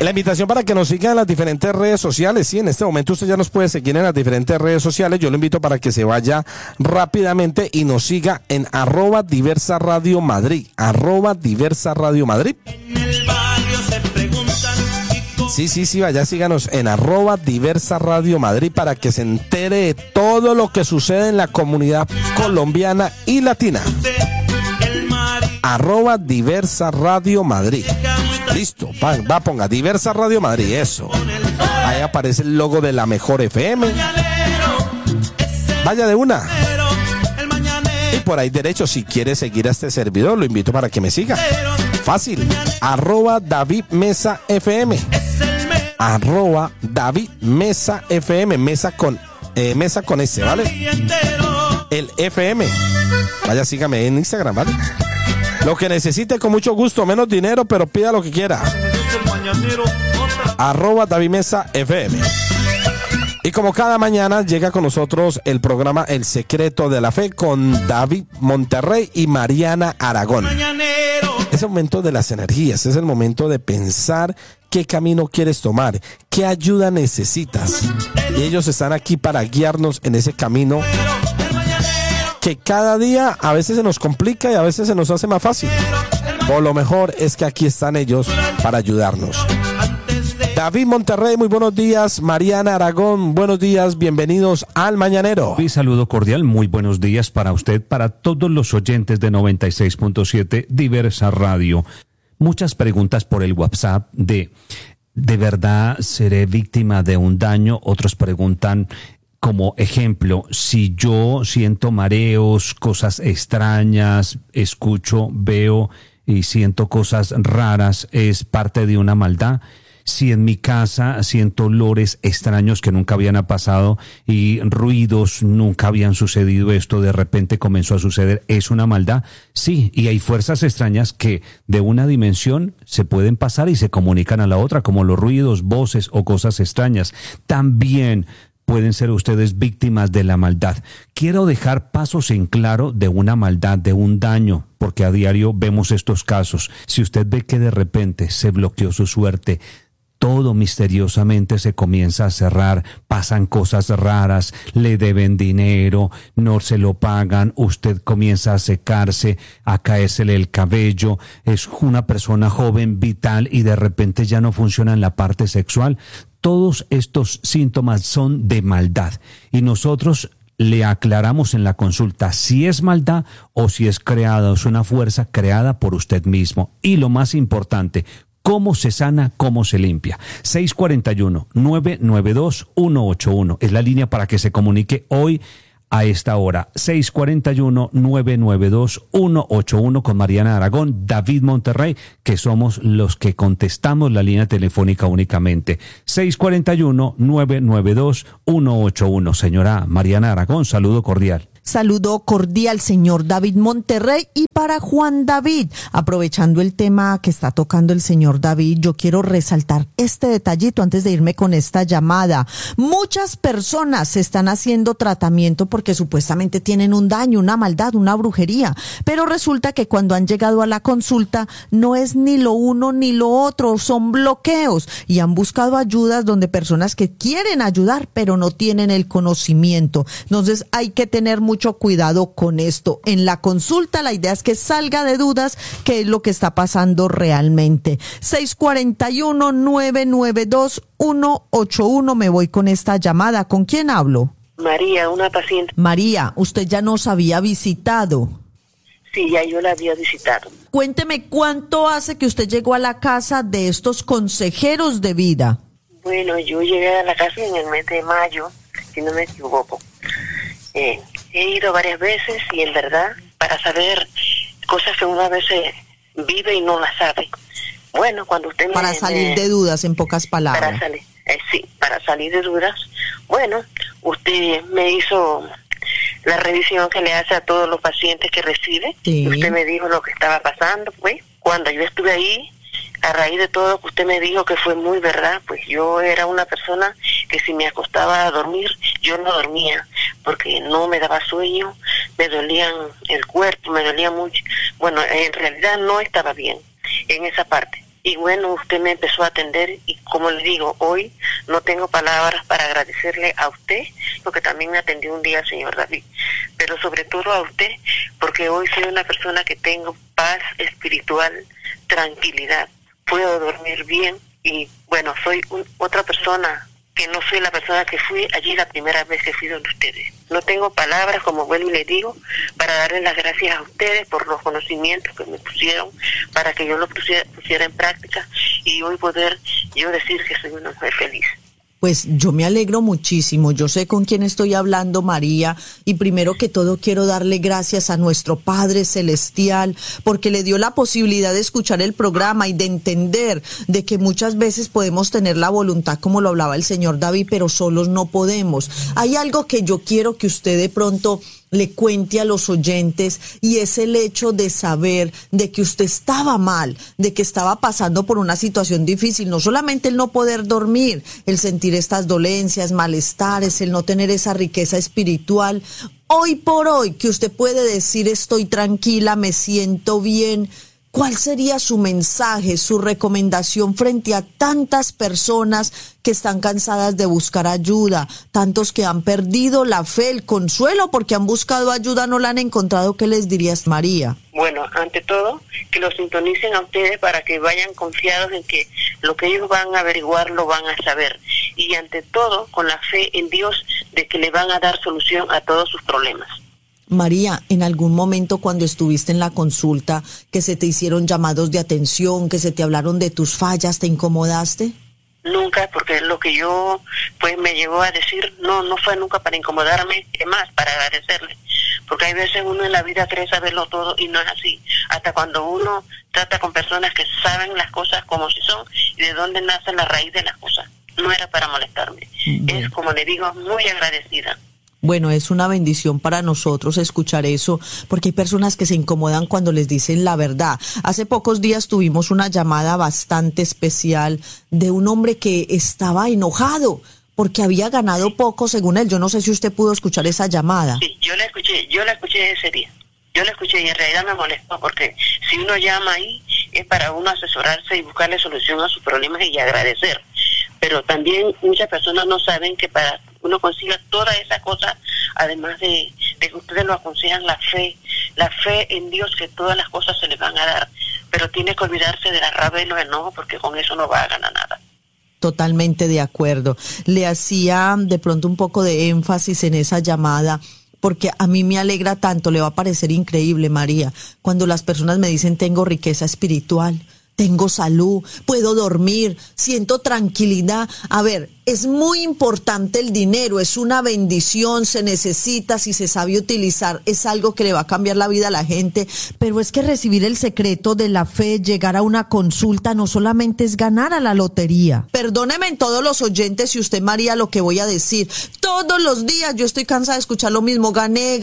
La invitación para que nos sigan en las diferentes redes sociales. Sí, en este momento usted ya nos puede seguir en las diferentes redes sociales. Yo lo invito para que se vaya rápidamente y nos siga en @Diversa Radio Madrid. @Diversa Radio Madrid. Sí, vaya, síganos en @Diversa Radio Madrid para que se entere de todo lo que sucede en la comunidad colombiana y latina. @Diversa Radio Madrid. Listo, ponga Diversa Radio Madrid, eso. Ahí aparece el logo de la mejor FM. Vaya de una. Y por ahí derecho, si quiere seguir a este servidor, lo invito para que me siga. Fácil, @David Mesa FM. @David Mesa FM. Mesa con S, ¿vale? El FM. Vaya, sígame en Instagram, ¿vale? Lo que necesite, con mucho gusto, menos dinero, pero pida lo que quiera. @David Mesa FM. Y como cada mañana llega con nosotros el programa El Secreto de la Fe con David Monterrey y Mariana Aragón. Es el momento de las energías, es el momento de pensar qué camino quieres tomar, qué ayuda necesitas. Y ellos están aquí para guiarnos en ese camino que cada día a veces se nos complica y a veces se nos hace más fácil. O lo mejor es que aquí están ellos para ayudarnos. David Monterrey, muy buenos días. Mariana Aragón, buenos días. Bienvenidos al Mañanero. Un saludo cordial, muy buenos días para usted, para todos los oyentes de 96.7 Diversa Radio. Muchas preguntas por el WhatsApp ¿de verdad seré víctima de un daño? Otros preguntan, como ejemplo, si yo siento mareos, cosas extrañas, escucho, veo y siento cosas raras, ¿es parte de una maldad? Si en mi casa siento olores extraños que nunca habían pasado y ruidos, nunca habían sucedido esto, de repente comenzó a suceder, ¿es una maldad? Sí, y hay fuerzas extrañas que de una dimensión se pueden pasar y se comunican a la otra, como los ruidos, voces o cosas extrañas. También pueden ser ustedes víctimas de la maldad. Quiero dejar pasos en claro de una maldad, de un daño, porque a diario vemos estos casos. Si usted ve que de repente se bloqueó su suerte, todo misteriosamente se comienza a cerrar, pasan cosas raras, le deben dinero, no se lo pagan, usted comienza a secarse, a caérsele el cabello, es una persona joven, vital y de repente ya no funciona en la parte sexual. Todos estos síntomas son de maldad y nosotros le aclaramos en la consulta si es maldad o si es creada, es una fuerza creada por usted mismo. Y lo más importante, ¿cómo se sana? ¿Cómo se limpia? 641-992-181 es la línea para que se comunique hoy a esta hora. 641-992-181 con Mariana Aragón, David Monterrey, que somos los que contestamos la línea telefónica únicamente. 641-992-181. Señora Mariana Aragón, saludo cordial. Saludo cordial, señor David Monterrey. Y para Juan David, aprovechando el tema que está tocando el señor David, yo quiero resaltar este detallito antes de irme con esta llamada. Muchas personas se están haciendo tratamiento porque supuestamente tienen un daño, una maldad, una brujería, pero resulta que cuando han llegado a la consulta no es ni lo uno ni lo otro, son bloqueos, y han buscado ayudas donde personas que quieren ayudar pero no tienen el conocimiento. Entonces hay que tener mucho cuidado con esto. En la consulta la idea es que salga de dudas qué es lo que está pasando realmente. 641-992-181. Me voy con esta llamada. ¿Con quién hablo? María, una paciente. María, usted ya nos había visitado. Sí, ya yo la había visitado. Cuénteme, ¿cuánto hace que usted llegó a la casa de estos consejeros de vida? Bueno, yo llegué a la casa en el mes de mayo, si no me equivoco. He ido varias veces y en verdad, para saber cosas que uno a veces vive y no las sabe. Bueno, cuando usted me... Para salir de dudas, en pocas palabras. Para salir de dudas. Bueno, usted me hizo la revisión que le hace a todos los pacientes que recibe. Sí. Y usted me dijo lo que estaba pasando, pues. Cuando yo estuve ahí, a raíz de todo lo que usted me dijo, que fue muy verdad, pues yo era una persona que si me acostaba a dormir, yo no dormía, porque no me daba sueño, me dolían el cuerpo, me dolía mucho. Bueno, en realidad no estaba bien en esa parte. Y bueno, usted me empezó a atender y como le digo, hoy no tengo palabras para agradecerle a usted, porque también me atendió un día el señor David, pero sobre todo a usted, porque hoy soy una persona que tengo paz espiritual, tranquilidad, puedo dormir bien y bueno, soy otra persona que no soy la persona que fui allí la primera vez que fui donde ustedes. No tengo palabras, como vuelvo y les digo, para darles las gracias a ustedes por los conocimientos que me pusieron, para que yo lo pusiera en práctica y hoy poder yo decir que soy una mujer feliz. Pues yo me alegro muchísimo, yo sé con quién estoy hablando, María, y primero que todo quiero darle gracias a nuestro Padre Celestial porque le dio la posibilidad de escuchar el programa y de entender de que muchas veces podemos tener la voluntad, como lo hablaba el señor David, pero solos no podemos. Hay algo que yo quiero que usted de pronto le cuente a los oyentes y es el hecho de saber de que usted estaba mal, de que estaba pasando por una situación difícil, no solamente el no poder dormir, el sentir estas dolencias, malestares, el no tener esa riqueza espiritual. Hoy por hoy que usted puede decir estoy tranquila, me siento bien. ¿Cuál sería su mensaje, su recomendación frente a tantas personas que están cansadas de buscar ayuda, tantos que han perdido la fe, el consuelo porque han buscado ayuda, no la han encontrado? ¿Qué les dirías, María? Bueno, ante todo, que lo sintonicen a ustedes para que vayan confiados en que lo que ellos van a averiguar lo van a saber. Y ante todo, con la fe en Dios de que le van a dar solución a todos sus problemas. María, ¿en algún momento cuando estuviste en la consulta que se te hicieron llamados de atención, que se te hablaron de tus fallas, te incomodaste? Nunca, porque lo que yo pues me llegó a decir no fue nunca para incomodarme, es más, para agradecerle. Porque hay veces uno en la vida cree saberlo todo y no es así. Hasta cuando uno trata con personas que saben las cosas como si son y de dónde nace la raíz de las cosas. No era para molestarme. Es, como le digo, muy agradecida. Bueno, es una bendición para nosotros escuchar eso, porque hay personas que se incomodan cuando les dicen la verdad. Hace pocos días tuvimos una llamada bastante especial de un hombre que estaba enojado porque había ganado poco según él. Yo no sé si usted pudo escuchar esa llamada. Sí, yo la escuché ese día. Yo la escuché y en realidad me molestó porque si uno llama ahí es para uno asesorarse y buscarle solución a sus problemas y agradecer. Pero también muchas personas no saben que para uno consiga todas esas cosas, además de que ustedes lo aconsejan, la fe en Dios, que todas las cosas se les van a dar, pero tiene que olvidarse de la rabia y los enojos porque con eso no va a ganar nada. Totalmente de acuerdo. Le hacía de pronto un poco de énfasis en esa llamada, porque a mí me alegra tanto, le va a parecer increíble, María, cuando las personas me dicen tengo riqueza espiritual, tengo salud, puedo dormir, siento tranquilidad. A ver, es muy importante el dinero, es una bendición, se necesita, si se sabe utilizar, es algo que le va a cambiar la vida a la gente, pero es que recibir el secreto de la fe, llegar a una consulta, no solamente es ganar a la lotería. Perdóneme en todos los oyentes y usted, María, lo que voy a decir. Todos los días yo estoy cansada de escuchar lo mismo, gané.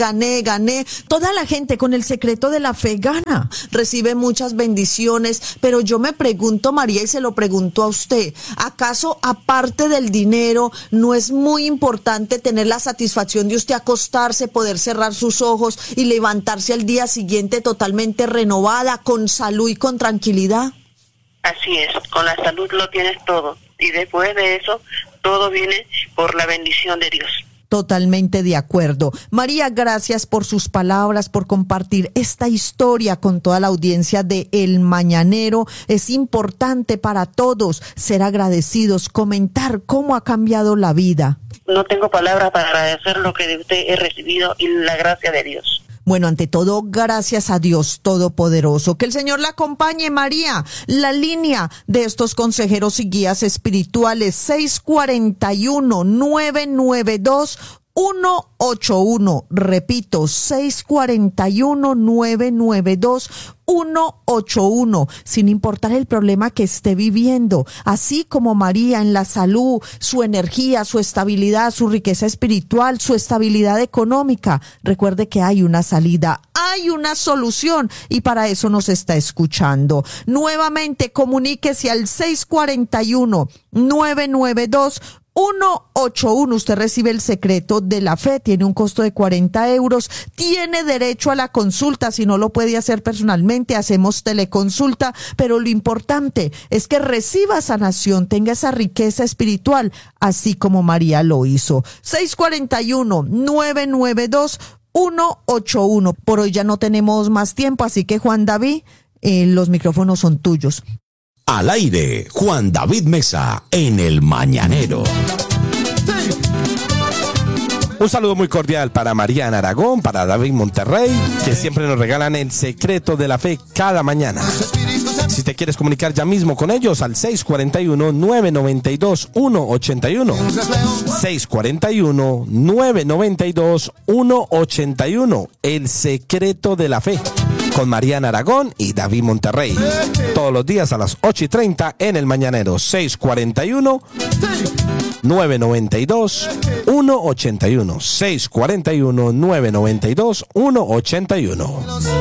Toda la gente con el secreto de la fe gana, recibe muchas bendiciones, pero yo me pregunto, María, y se lo pregunto a usted, ¿acaso aparte del dinero no es muy importante tener la satisfacción de usted acostarse, poder cerrar sus ojos y levantarse al día siguiente totalmente renovada, con salud y con tranquilidad? Así es, con la salud lo tienes todo y después de eso todo viene por la bendición de Dios. Totalmente de acuerdo. María, gracias por sus palabras, por compartir esta historia con toda la audiencia de El Mañanero. Es importante para todos ser agradecidos, comentar cómo ha cambiado la vida. No tengo palabras para agradecer lo que de usted he recibido y la gracia de Dios. Bueno, ante todo, gracias a Dios Todopoderoso. Que el Señor la acompañe, María. La línea de estos consejeros y guías espirituales, 641-992-181. Repito, 641-992-181. Sin importar el problema que esté viviendo. Así como María en la salud, su energía, su estabilidad, su riqueza espiritual, su estabilidad económica. Recuerde que hay una salida, hay una solución y para eso nos está escuchando. Nuevamente comuníquese al 641-992-181. 181. Usted recibe el secreto de la fe, tiene un costo de 40 euros, tiene derecho a la consulta, si no lo puede hacer personalmente, hacemos teleconsulta, pero lo importante es que reciba sanación, tenga esa riqueza espiritual, así como María lo hizo. 641-992-181. Por hoy ya no tenemos más tiempo, así que Juan David, los micrófonos son tuyos. Al aire, Juan David Mesa, en El Mañanero. Un saludo muy cordial para Mariana Aragón, para David Monterrey, que siempre nos regalan el secreto de la fe cada mañana. Si te quieres comunicar ya mismo con ellos, al 641-992-181. 641-992-181. El secreto de la fe, con Mariana Aragón y David Monterrey. Todos los días a las 8:30 en El Mañanero. 641-992-181. 641-992-181.